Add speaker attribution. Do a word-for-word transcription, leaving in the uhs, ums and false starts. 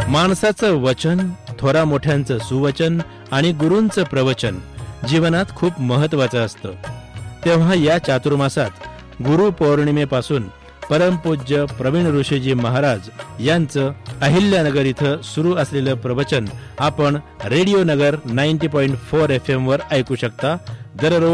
Speaker 1: माणसाचं वचन, थोरा मोठ्यांचं सुवचन आणि गुरूंचं प्रवचन जीवनात खूप महत्वाचं असतं. तेव्हा या चातुर्मासात गुरु पौर्णिमेपासून परमपूज्य प्रवीण ऋषीजी महाराज यांचं अहिल्यानगर इथं सुरू असलेलं प्रवचन आपण रेडिओ नगर नव्वद पॉइंट चार एफ एम वर ऐकू शकता. दररोज